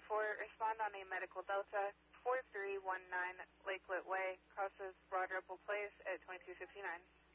4, respond on a medical Delta 4319 Lakelet Way, crosses Broad Ripple Place at 2259.